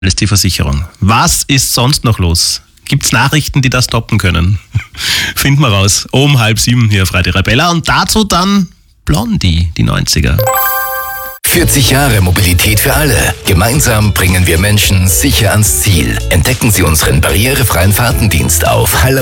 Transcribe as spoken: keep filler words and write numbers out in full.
ist die Versicherung. Was ist sonst noch los? Gibt's Nachrichten, die das toppen können? Finden wir raus. Um halb sieben hier auf Radio Rebella. Und dazu dann Blondie, die neunziger. vierzig Jahre Mobilität für alle. Gemeinsam bringen wir Menschen sicher ans Ziel. Entdecken Sie unseren barrierefreien Fahrtendienst auf